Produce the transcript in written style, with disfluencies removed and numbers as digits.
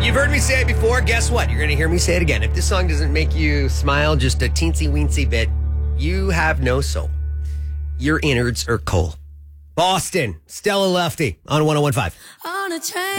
You've heard me say it before. Guess what? You're going to hear me say it again. If this song doesn't make you smile just a teensy-weensy bit, you have no soul. Your innards are coal. Boston, Stella Lefty on 101.5. On a train.